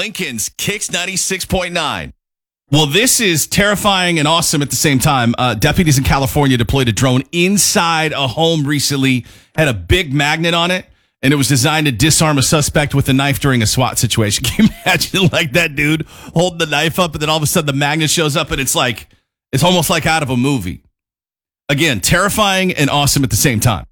Lincoln's Kicks 96.9. Well, this is terrifying and awesome at the same time. Deputies in California deployed a drone inside a home recently, had a big magnet on it, and it was designed to disarm a suspect with a knife during a SWAT situation. Can you imagine like that dude holding the knife up and then all of a sudden the magnet shows up and it's almost like out of a movie. Again, terrifying and awesome at the same time.